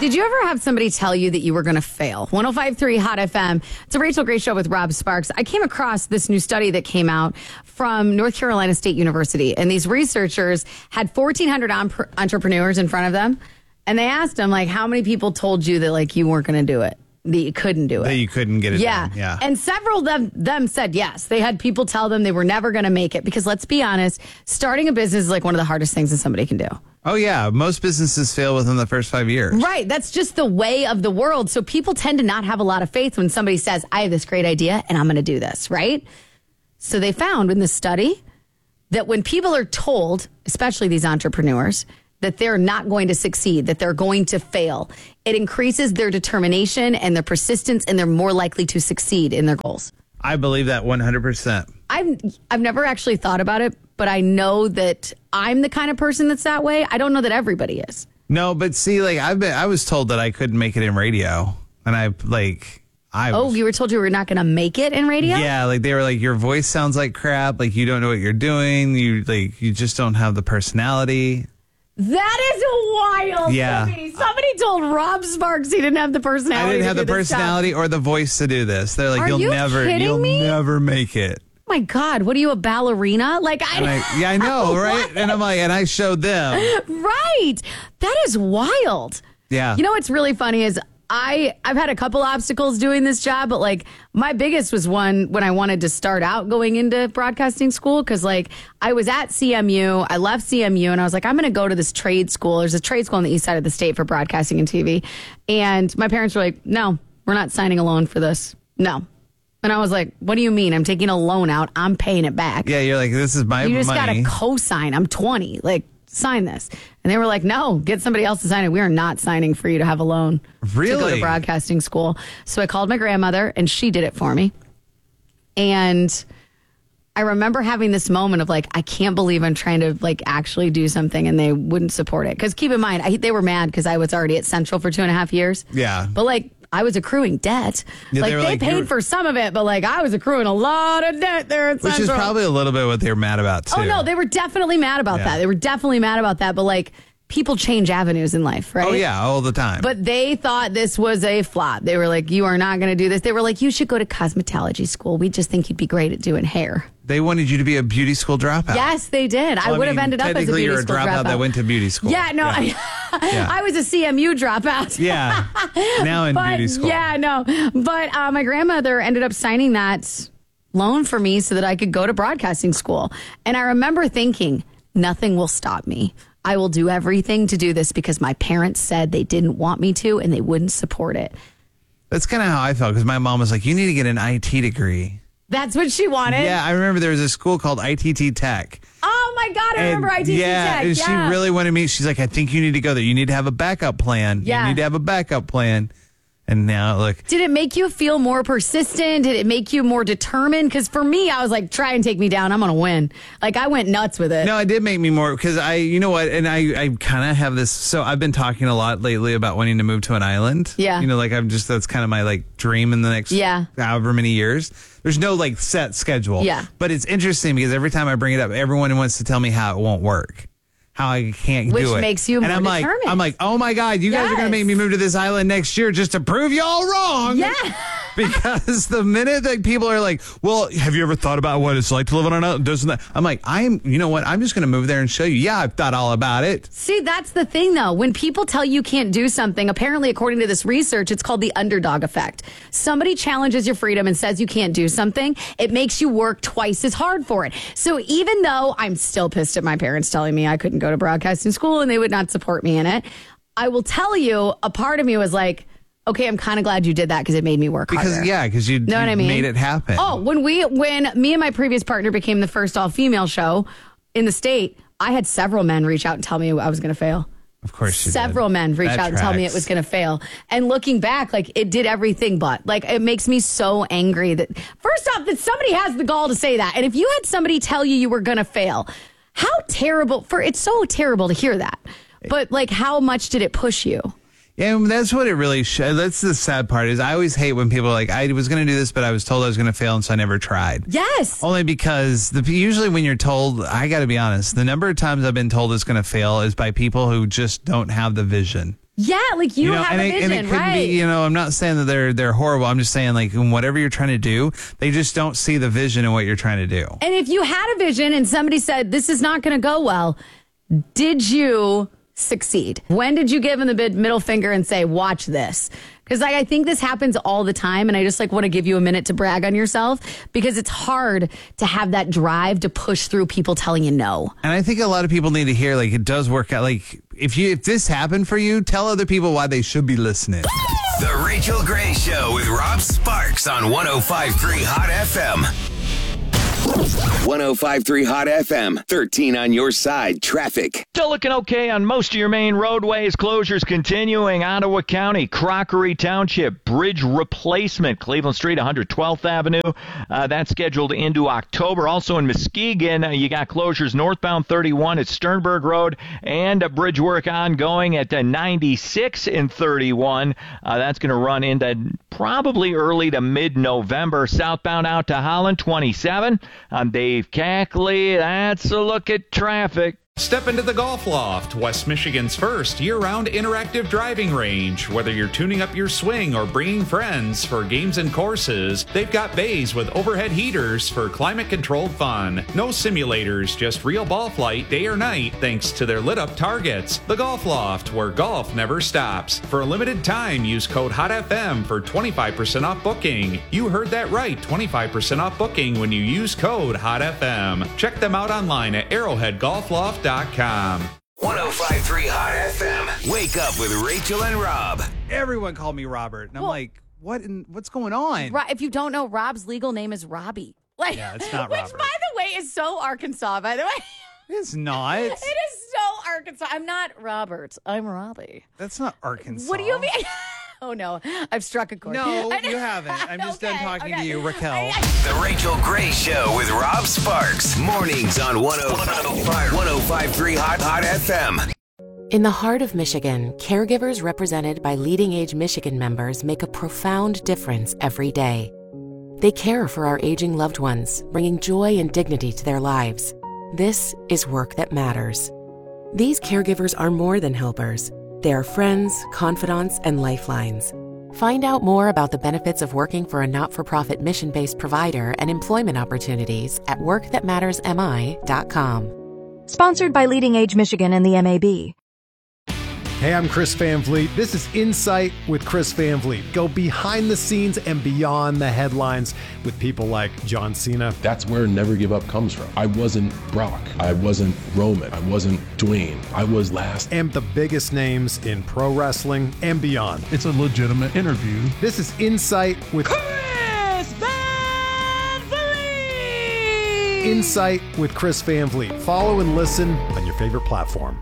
Did you ever have somebody tell you that you were going to fail? 105.3 Hot FM. It's a Rachel Gray Show with Rob Sparks. I came across this new study that came out from North Carolina State University. And these researchers had 1,400 entrepreneurs in front of them. And they asked them, like, how many people told you that, like, you weren't going to do it? That you couldn't do it. That you couldn't get it done. Yeah. And several of them said yes. They had people tell them they were never going to make it. Because let's be honest, starting a business is like one of the hardest things that somebody can do. Oh, yeah. Most businesses fail within the first 5 years. Right. That's just the way of the world. So people tend to not have a lot of faith when somebody says, I have this great idea and I'm going to do this, right? So they found in this study that when people are told, especially these entrepreneurs, that they're not going to succeed, that they're going to fail, it increases their determination and their persistence, and they're more likely to succeed in their goals. I believe that 100%. I've never actually thought about it, but I know that I'm the kind of person that's that way. I don't know that everybody is. No, but see, like I was told that I couldn't make it in radio, and you were told you were not going to make it in radio? Yeah, like they were like, your voice sounds like crap, like you don't know what you're doing, you just don't have the personality. That is wild to me. Somebody told Rob Sparks he didn't have the personality. I didn't have the personality or the voice to do this. They're like, you'll never make it. Oh my God, what are you, a ballerina? I know, right? And I'm like, and I showed them. Right. That is wild. Yeah. You know what's really funny is I've had a couple obstacles doing this job, but like my biggest was one when I wanted to start out going into broadcasting school. Cause like I was at CMU, I left CMU and I was like, I'm going to go to this trade school. There's a trade school on the east side of the state for broadcasting and TV. And my parents were like, no, we're not signing a loan for this. No. And I was like, what do you mean? I'm taking a loan out. I'm paying it back. Yeah. You're like, this is my money. You just got to co-sign. I'm 20. Like, sign this. And they were like, no, get somebody else to sign it. We are not signing for you to have a loan really? To go to broadcasting school. So I called my grandmother and she did it for me. And I remember having this moment of like, I can't believe I'm trying to like actually do something and they wouldn't support it. Because keep in mind, they were mad because I was already at Central for 2.5 years. Yeah. But like, I was accruing debt. Yeah, they paid for some of it, but like I was accruing a lot of debt there at Central. Which is probably a little bit what they were mad about too. Oh no, they were definitely mad about that. They were definitely mad about that. But like people change avenues in life, right? Oh yeah, all the time. But they thought this was a flop. They were like, you are not going to do this. They were like, you should go to cosmetology school. We just think you'd be great at doing hair. They wanted you to be a beauty school dropout. Yes, they did. I would have ended up as a beauty school dropout. Technically, you're a dropout that went to beauty school. Yeah, no, yeah. I was a CMU dropout. Yeah, now in beauty school. Yeah, no. But my grandmother ended up signing that loan for me so that I could go to broadcasting school. And I remember thinking, nothing will stop me. I will do everything to do this because my parents said they didn't want me to and they wouldn't support it. That's kind of how I felt because my mom was like, you need to get an IT degree. That's what she wanted? Yeah, I remember there was a school called ITT Tech. Oh my God, I remember ITT Tech. Yeah, and she really wanted me. She's like, I think you need to go there. You need to have a backup plan. Yeah. You need to have a backup plan. And now, look. Did it make you feel more persistent? Did it make you more determined? Because for me, I was like, try and take me down. I'm going to win. Like, I went nuts with it. No, it did make me more, because you know what? And I kind of have this. So I've been talking a lot lately about wanting to move to an island. Yeah. You know, like that's kind of my like dream in the next however many years. There's no like set schedule. Yeah. But it's interesting because every time I bring it up, everyone wants to tell me how it won't work. How I can't do it. Which makes you more determined. I'm like, oh my God, you guys are going to make me move to this island next year just to prove y'all wrong. Yeah. Because the minute that people are like, well, have you ever thought about what it's like to live on an island? Doesn't that? I'm like, you know what? I'm just going to move there and show you. Yeah, I've thought all about it. See, that's the thing, though. When people tell you can't do something, apparently, according to this research, it's called the underdog effect. Somebody challenges your freedom and says you can't do something. It makes you work twice as hard for it. So even though I'm still pissed at my parents telling me I couldn't go to broadcasting school and they would not support me in it, I will tell you, a part of me was like, okay, I'm kind of glad you did that because it made me work harder. Because you know what I mean? Made it happen. Oh, when me and my previous partner became the first all-female show in the state, I had several men reach out and tell me I was going to fail. Of course you Several did. men reach out and tell me it was going to fail. And looking back, like, it did everything but. Like, it makes me so angry that, first off, that somebody has the gall to say that. And if you had somebody tell you were going to fail, how terrible, it's so terrible to hear that. But, like, how much did it push you? Yeah, that's what it really that's the sad part is I always hate when people are like, I was going to do this, but I was told I was going to fail, and so I never tried. Yes. Only because usually when you're told, I got to be honest, the number of times I've been told it's going to fail is by people who just don't have the vision. Yeah, like you have a vision, and it could right? be, I'm not saying that they're horrible. I'm just saying, like, in whatever you're trying to do, they just don't see the vision in what you're trying to do. And if you had a vision and somebody said, this is not going to go well, did you succeed? When did you give them the middle finger and say, watch this? Because I think this happens all the time, and I just want to give you a minute to brag on yourself, because it's hard to have that drive to push through people telling you no. And I think a lot of people need to hear, like, it does work out. Like, if this happened for you, tell other people why they should be listening. The Rachel Gray Show with Rob Sparks on 105.3 Hot FM. 105.3 Hot FM, 13 on your side, traffic. Still looking okay on most of your main roadways. Closures continuing. Ottawa County, Crockery Township, bridge replacement, Cleveland Street, 112th Avenue. That's scheduled into October. Also in Muskegon, you got closures northbound 31 at Sternberg Road, and a bridge work ongoing at 96 and 31. That's going to run into probably early to mid-November. Southbound out to Holland, 27. I'm Dave Cackley. That's a look at traffic. Step into the Golf Loft, West Michigan's first year-round interactive driving range. Whether you're tuning up your swing or bringing friends for games and courses, they've got bays with overhead heaters for climate-controlled fun. No simulators, just real ball flight day or night thanks to their lit-up targets. The Golf Loft, where golf never stops. For a limited time, use code HOTFM for 25% off booking. You heard that right, 25% off booking when you use code HOTFM. Check them out online at arrowheadgolfloft.com. 105.3 Hot FM. Wake up with Rachel and Rob. Everyone called me Robert, and I'm like, what's going on? If you don't know, Rob's legal name is Robbie. Yeah, it's not Robert. Which, by the way, is so Arkansas, by the way. It's not. It is so Arkansas. I'm not Robert. I'm Robbie. That's not Arkansas. What do you mean? Oh, no. I've struck a chord. No, you haven't. I'm just done talking to you, Raquel. The Rachel Gray Show with Rob Sparks. Mornings on 105.3 Hot FM. In the heart of Michigan, caregivers represented by Leading Age Michigan members make a profound difference every day. They care for our aging loved ones, bringing joy and dignity to their lives. This is work that matters. These caregivers are more than helpers. They are friends, confidants, and lifelines. Find out more about the benefits of working for a not-for-profit mission-based provider and employment opportunities at workthatmattersmi.com. Sponsored by Leading Age Michigan and the MAB. Hey, I'm Chris Van Vliet. This is Insight with Chris Van Vliet. Go behind the scenes and beyond the headlines with people like John Cena. That's where Never Give Up comes from. I wasn't Brock. I wasn't Roman. I wasn't Dwayne. I was last. And the biggest names in pro wrestling and beyond. It's a legitimate interview. This is Insight with Chris Van Vliet. Insight with Chris Van Vliet. Follow and listen on your favorite platform.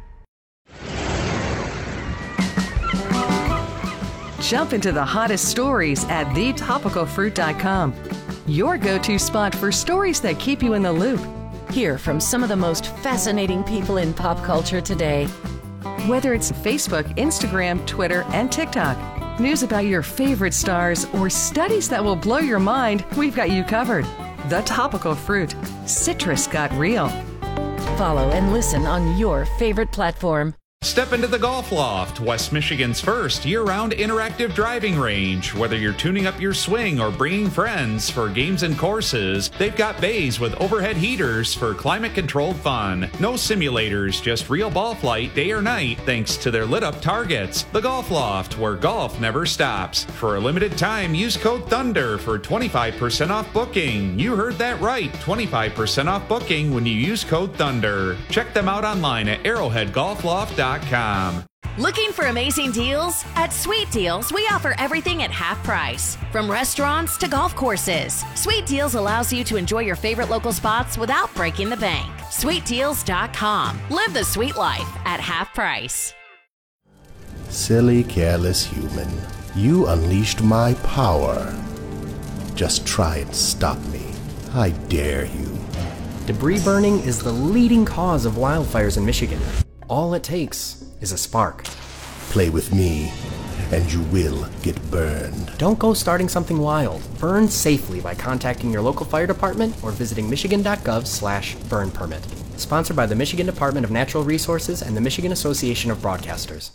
Jump into the hottest stories at thetopicalfruit.com. Your go-to spot for stories that keep you in the loop. Hear from some of the most fascinating people in pop culture today. Whether it's Facebook, Instagram, Twitter, and TikTok, news about your favorite stars, or studies that will blow your mind, we've got you covered. The Topical Fruit. Citrus got real. Follow and listen on your favorite platform. Step into the Golf Loft, West Michigan's first year-round interactive driving range. Whether you're tuning up your swing or bringing friends for games and courses, they've got bays with overhead heaters for climate-controlled fun. No simulators, just real ball flight day or night thanks to their lit-up targets. The Golf Loft, where golf never stops. For a limited time, use code THUNDER for 25% off booking. You heard that right, 25% off booking when you use code THUNDER. Check them out online at arrowheadgolfloft.com. Looking for amazing deals? At Sweet Deals, we offer everything at half price. From restaurants to golf courses, Sweet Deals allows you to enjoy your favorite local spots without breaking the bank. SweetDeals.com. Live the sweet life at half price. Silly, careless human. You unleashed my power. Just try and stop me. I dare you. Debris burning is the leading cause of wildfires in Michigan. All it takes is a spark. Play with me, and you will get burned. Don't go starting something wild. Burn safely by contacting your local fire department or visiting michigan.gov/burn permit. Sponsored by the Michigan Department of Natural Resources and the Michigan Association of Broadcasters.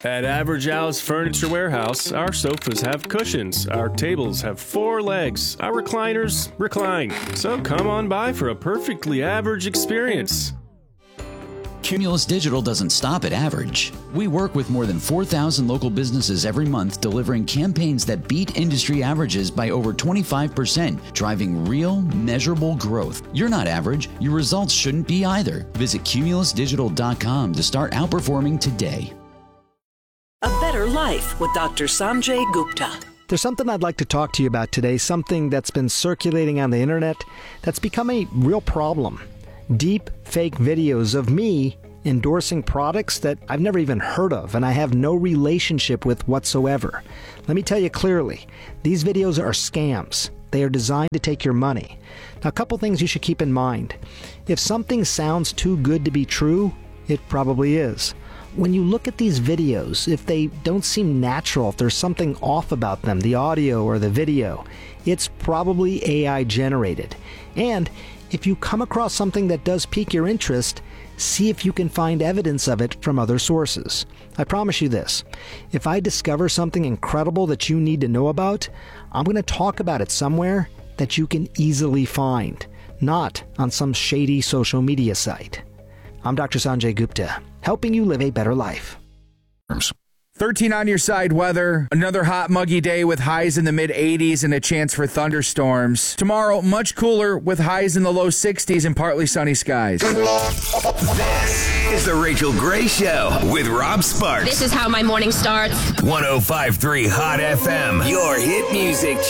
At Average Al's Furniture Warehouse, our sofas have cushions, our tables have 4 legs, our recliners recline. So come on by for a perfectly average experience. Cumulus Digital doesn't stop at average. We work with more than 4,000 local businesses every month, delivering campaigns that beat industry averages by over 25%, driving real, measurable growth. You're not average. Your results shouldn't be either. Visit cumulusdigital.com to start outperforming today. A Better Life with Dr. Sanjay Gupta. There's something I'd like to talk to you about today, something that's been circulating on the internet that's become a real problem. Deep fake videos of me endorsing products that I've never even heard of and I have no relationship with whatsoever. Let me tell you clearly, these videos are scams. They are designed to take your money. Now, a couple things you should keep in mind. If something sounds too good to be true, it probably is. When you look at these videos, if they don't seem natural, if there's something off about them, the audio or the video, it's probably AI generated. And if you come across something that does pique your interest, see if you can find evidence of it from other sources. I promise you this, if I discover something incredible that you need to know about, I'm going to talk about it somewhere that you can easily find, not on some shady social media site. I'm Dr. Sanjay Gupta, helping you live a better life. 13 on your side weather, another hot muggy day with highs in the mid-80s and a chance for thunderstorms. Tomorrow, much cooler with highs in the low 60s and partly sunny skies. This is the Rachel Gray Show with Rob Sparks. This is how my morning starts. 105.3 Hot FM, your hit music